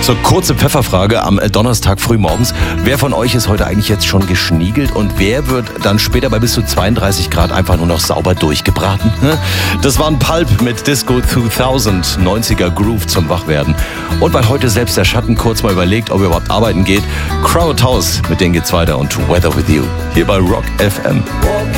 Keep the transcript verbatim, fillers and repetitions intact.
So, kurze Pfefferfrage am Donnerstag früh morgens. Wer von euch ist heute eigentlich jetzt schon geschniegelt und wer wird dann später bei bis zu zweiunddreißig Grad einfach nur noch sauber durchgebraten? Das war ein Pulp mit Disco zweitausend, neunziger Groove zum Wachwerden. Und weil heute selbst der Schatten kurz mal überlegt, ob er überhaupt arbeiten geht, Crowd House, mit denen geht's weiter und Weather With You, hier bei Rock F M.